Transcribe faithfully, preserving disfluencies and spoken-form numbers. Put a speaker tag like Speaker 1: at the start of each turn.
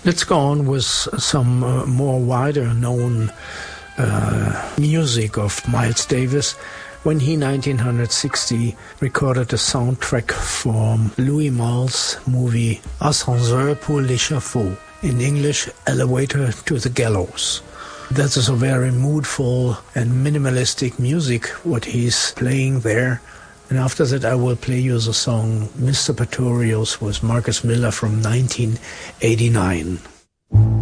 Speaker 1: Let's go on with some uh, more wider known uh, music of Miles Davis, when he in nineteen sixty recorded a soundtrack from Louis Malle's movie Ascenseur pour l'échafaud, in English, Elevator to the Gallows. That is a very moodful and minimalistic music what he's playing there. And after that I will play you the song Mister Pretorius with Marcus Miller from nineteen eighty-nine.